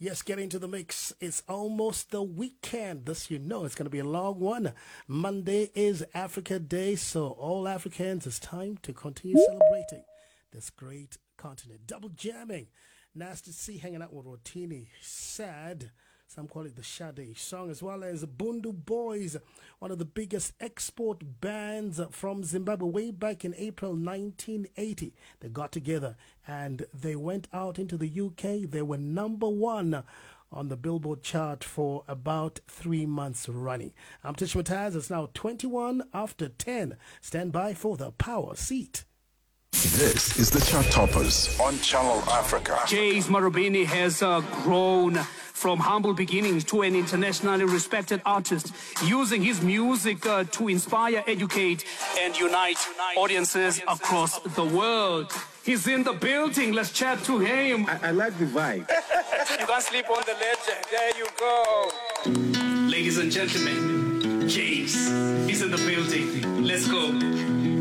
Yes, get into the mix. It's almost the weekend. This, it's going to be a long one. Monday is Africa Day, so all Africans, it's time to continue celebrating this great continent. Double jamming. Nasty C hanging out with Rotini. Sad. Some call it the Sade song, as well as Bundu Boys, one of the biggest export bands from Zimbabwe way back in April 1980. They got together and they went out into the UK. They were number one on the Billboard chart for about 3 months running. I'm Tish Mataz. It's now 21 after 10. Stand by for the power seat. This is the Chart Toppers on Channel Africa. James Marubeni has grown from humble beginnings to an internationally respected artist, using his music to inspire, educate, and unite audiences across the world. He's in the building. Let's chat to him. I like the vibe. You can't sleep on the legend. There you go. Ladies and gentlemen, James is in the building. Let's go.